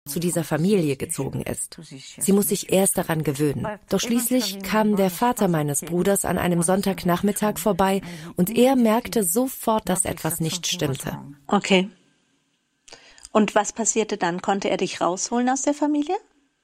zu dieser Familie gezogen ist. Sie muss sich erst daran gewöhnen. Doch schließlich kam der Vater meines Bruders an einem Sonntagnachmittag vorbei und er merkte sofort, dass etwas nicht stimmte. Okay. Und was passierte dann? Konnte er dich rausholen aus der Familie?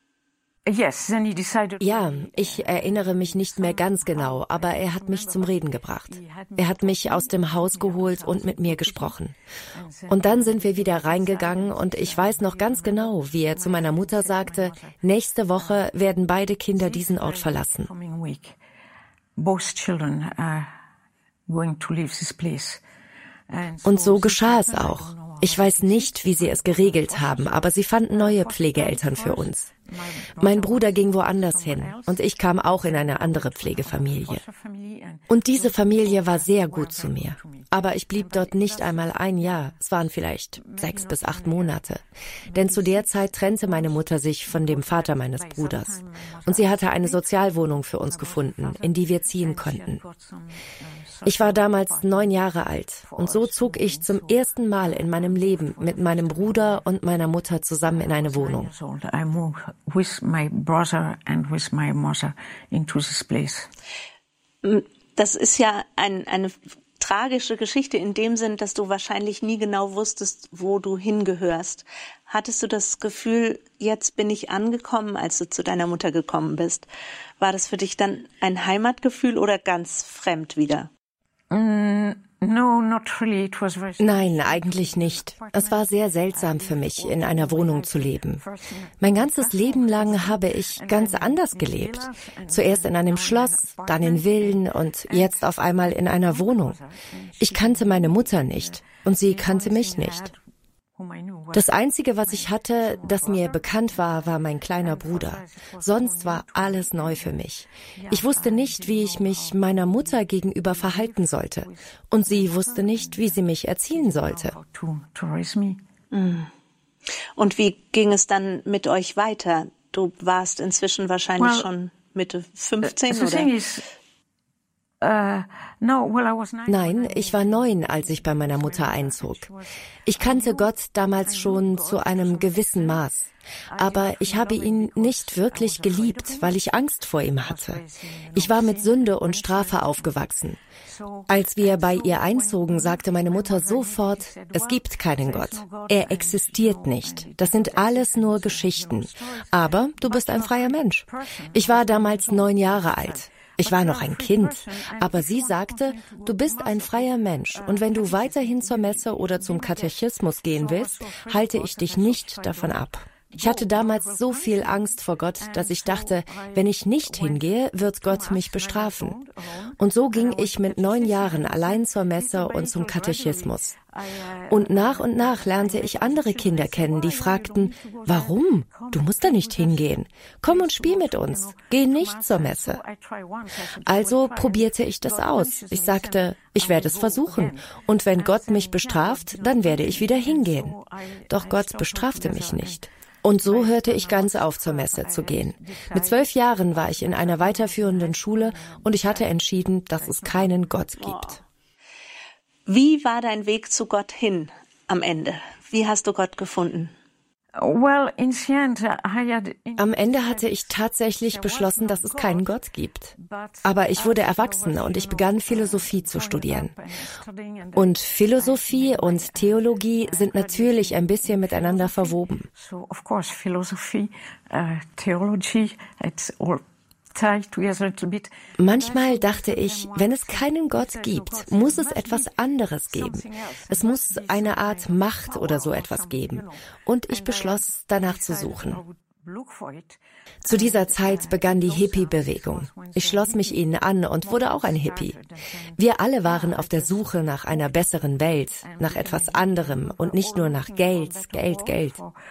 Ja, ich erinnere mich nicht mehr ganz genau, aber er hat mich zum Reden gebracht. Er hat mich aus dem Haus geholt und mit mir gesprochen. Und dann sind wir wieder reingegangen und ich weiß noch ganz genau, wie er zu meiner Mutter sagte, nächste Woche werden beide Kinder diesen Ort verlassen. Und so geschah es auch. Ich weiß nicht, wie sie es geregelt haben, aber sie fanden neue Pflegeeltern für uns. Mein Bruder ging woanders hin und ich kam auch in eine andere Pflegefamilie. Und diese Familie war sehr gut zu mir. Aber ich blieb dort nicht einmal ein Jahr, es waren vielleicht 6 bis 8 Monate. Denn zu der Zeit trennte meine Mutter sich von dem Vater meines Bruders. Und sie hatte eine Sozialwohnung für uns gefunden, in die wir ziehen konnten. Ich war damals 9 Jahre alt und so zog ich zum ersten Mal in meinem Leben mit meinem Bruder und meiner Mutter zusammen in eine Wohnung. Das ist ja eine tragische Geschichte in dem Sinn, dass du wahrscheinlich nie genau wusstest, wo du hingehörst. Hattest du das Gefühl, jetzt bin ich angekommen, als du zu deiner Mutter gekommen bist? War das für dich dann ein Heimatgefühl oder ganz fremd wieder? Nein, eigentlich nicht. Es war sehr seltsam für mich, in einer Wohnung zu leben. Mein ganzes Leben lang habe ich ganz anders gelebt. Zuerst in einem Schloss, dann in Villen und jetzt auf einmal in einer Wohnung. Ich kannte meine Mutter nicht und sie kannte mich nicht. Das Einzige, was ich hatte, das mir bekannt war, war mein kleiner Bruder. Sonst war alles neu für mich. Ich wusste nicht, wie ich mich meiner Mutter gegenüber verhalten sollte. Und sie wusste nicht, wie sie mich erziehen sollte. Und wie ging es dann mit euch weiter? Du warst inzwischen wahrscheinlich schon Mitte 15, oder? Nein, ich war 9, als ich bei meiner Mutter einzog. Ich kannte Gott damals schon zu einem gewissen Maß. Aber ich habe ihn nicht wirklich geliebt, weil ich Angst vor ihm hatte. Ich war mit Sünde und Strafe aufgewachsen. Als wir bei ihr einzogen, sagte meine Mutter sofort, es gibt keinen Gott. Er existiert nicht. Das sind alles nur Geschichten. Aber du bist ein freier Mensch. Ich war damals 9 Jahre alt. Ich war noch ein Kind, aber sie sagte, du bist ein freier Mensch und wenn du weiterhin zur Messe oder zum Katechismus gehen willst, halte ich dich nicht davon ab. Ich hatte damals so viel Angst vor Gott, dass ich dachte, wenn ich nicht hingehe, wird Gott mich bestrafen. Und so ging ich mit 9 Jahren allein zur Messe und zum Katechismus. Und nach lernte ich andere Kinder kennen, die fragten, warum? Du musst da nicht hingehen. Komm und spiel mit uns. Geh nicht zur Messe. Also probierte ich das aus. Ich sagte, ich werde es versuchen. Und wenn Gott mich bestraft, dann werde ich wieder hingehen. Doch Gott bestrafte mich nicht. Und so hörte ich ganz auf, zur Messe zu gehen. Mit 12 Jahren war ich in einer weiterführenden Schule und ich hatte entschieden, dass es keinen Gott gibt. Wie war dein Weg zu Gott hin am Ende? Wie hast du Gott gefunden? Am Ende hatte ich tatsächlich beschlossen, dass es keinen Gott gibt. Aber ich wurde erwachsen und ich begann Philosophie zu studieren. Und Philosophie und Theologie sind natürlich ein bisschen miteinander verwoben. Manchmal dachte ich, wenn es keinen Gott gibt, muss es etwas anderes geben. Es muss eine Art Macht oder so etwas geben. Und ich beschloss, danach zu suchen. Zu dieser Zeit begann die Hippie-Bewegung. Ich schloss mich ihnen an und wurde auch ein Hippie. Wir alle waren auf der Suche nach einer besseren Welt, nach etwas anderem und nicht nur nach Geld, Geld, Geld.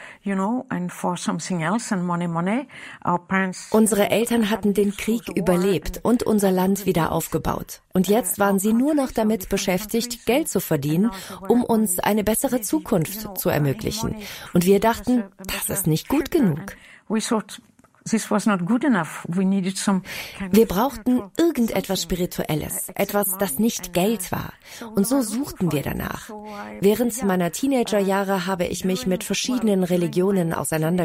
Unsere Eltern hatten den Krieg überlebt und unser Land wieder aufgebaut. Und jetzt waren sie nur noch damit beschäftigt, Geld zu verdienen, um uns eine bessere Zukunft zu ermöglichen. Und wir dachten, das ist nicht gut genug. Wir brauchten irgendetwas Spirituelles, etwas, das nicht Geld war. Und so suchten wir danach. Während meiner Teenagerjahre habe ich mich mit verschiedenen Religionen auseinandergesetzt.